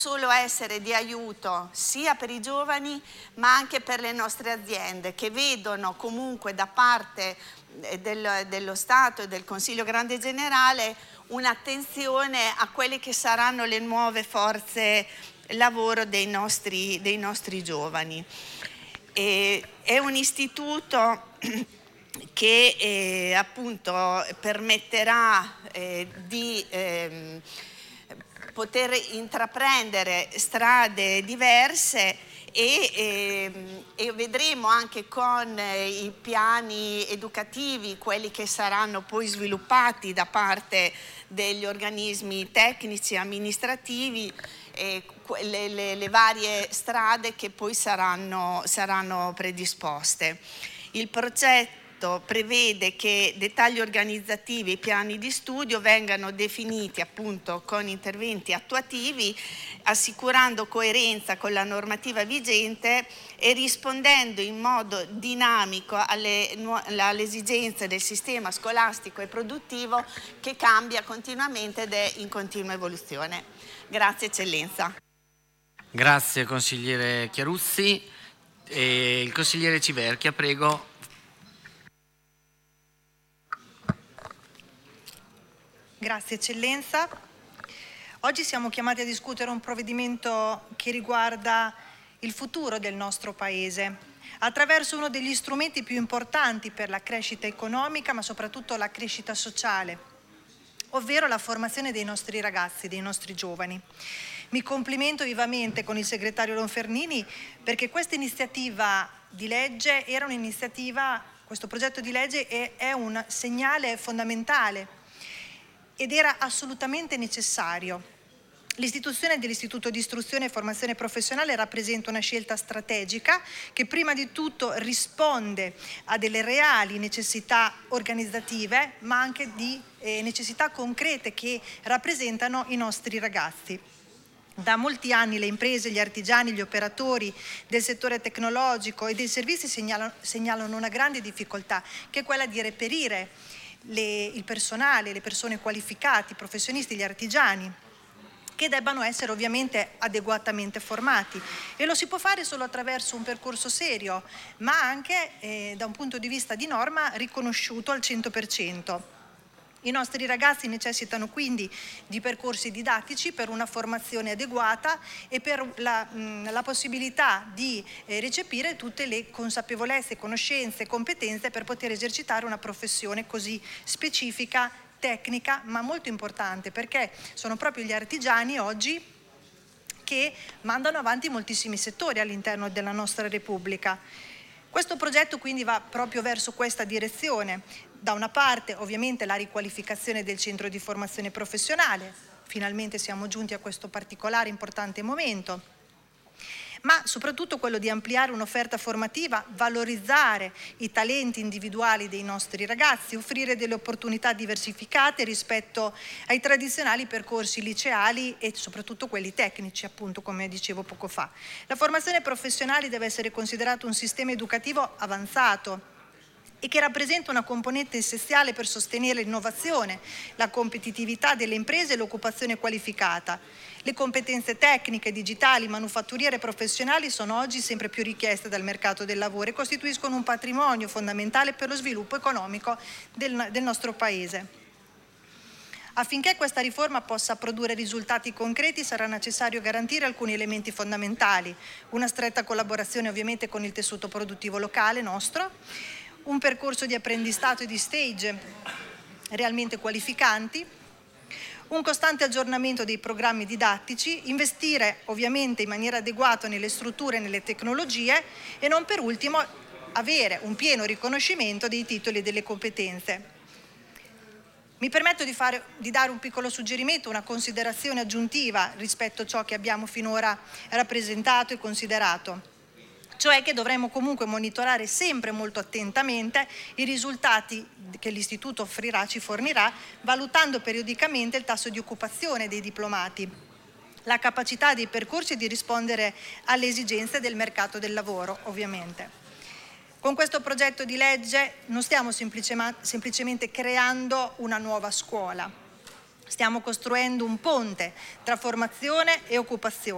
solo essere di aiuto sia per i giovani ma anche per le nostre aziende, che vedono comunque da parte dello Stato e del Consiglio Grande Generale un'attenzione a quelle che saranno le nuove forze lavoro dei nostri giovani. È un istituto che appunto permetterà di poter intraprendere strade diverse e vedremo anche con i piani educativi, quelli che saranno poi sviluppati da parte degli organismi tecnici e amministrativi, le varie strade che poi saranno predisposte. Il progetto prevede che dettagli organizzativi e piani di studio vengano definiti appunto con interventi attuativi, assicurando coerenza con la normativa vigente e rispondendo in modo dinamico alle esigenze del sistema scolastico e produttivo che cambia continuamente ed è in continua evoluzione. Grazie Eccellenza. Grazie consigliere Chiaruzzi. Il consigliere Civerchia, prego. Grazie Eccellenza. Oggi siamo chiamati a discutere un provvedimento che riguarda il futuro del nostro Paese, attraverso uno degli strumenti più importanti per la crescita economica, ma soprattutto la crescita sociale, ovvero la formazione dei nostri ragazzi, dei nostri giovani. Mi complimento vivamente con il segretario Lonfernini perché questa iniziativa di legge questo progetto di legge è un segnale fondamentale ed era assolutamente necessario. L'istituzione dell'Istituto di Istruzione e Formazione Professionale rappresenta una scelta strategica che prima di tutto risponde a delle reali necessità organizzative, ma anche di necessità concrete che rappresentano i nostri ragazzi. Da molti anni le imprese, gli artigiani, gli operatori del settore tecnologico e dei servizi segnalano una grande difficoltà, che è quella di reperire il personale, le persone qualificate, i professionisti, gli artigiani, che debbano essere ovviamente adeguatamente formati, e lo si può fare solo attraverso un percorso serio, ma anche da un punto di vista di norma riconosciuto al 100%. I nostri ragazzi necessitano quindi di percorsi didattici per una formazione adeguata e per la possibilità di recepire tutte le consapevolezze, conoscenze, competenze per poter esercitare una professione così specifica, tecnica, ma molto importante, perché sono proprio gli artigiani oggi che mandano avanti moltissimi settori all'interno della nostra Repubblica. Questo progetto quindi va proprio verso questa direzione. Da una parte ovviamente la riqualificazione del centro di formazione professionale, finalmente siamo giunti a questo particolare importante momento, ma soprattutto quello di ampliare un'offerta formativa, valorizzare i talenti individuali dei nostri ragazzi, offrire delle opportunità diversificate rispetto ai tradizionali percorsi liceali e soprattutto quelli tecnici, appunto, come dicevo poco fa. La formazione professionale deve essere considerata un sistema educativo avanzato e che rappresenta una componente essenziale per sostenere l'innovazione, la competitività delle imprese e l'occupazione qualificata. Le competenze tecniche, digitali, manufatturiere e professionali sono oggi sempre più richieste dal mercato del lavoro e costituiscono un patrimonio fondamentale per lo sviluppo economico del nostro Paese. Affinché questa riforma possa produrre risultati concreti sarà necessario garantire alcuni elementi fondamentali: una stretta collaborazione ovviamente con il tessuto produttivo locale nostro, un percorso di apprendistato e di stage realmente qualificanti, un costante aggiornamento dei programmi didattici, investire ovviamente in maniera adeguata nelle strutture e nelle tecnologie e non per ultimo avere un pieno riconoscimento dei titoli e delle competenze. Mi permetto di dare un piccolo suggerimento, una considerazione aggiuntiva rispetto a ciò che abbiamo finora rappresentato e considerato, cioè che dovremo comunque monitorare sempre molto attentamente i risultati che l'Istituto ci fornirà, valutando periodicamente il tasso di occupazione dei diplomati, la capacità dei percorsi di rispondere alle esigenze del mercato del lavoro, ovviamente. Con questo progetto di legge non stiamo semplicemente creando una nuova scuola, stiamo costruendo un ponte tra formazione e occupazione.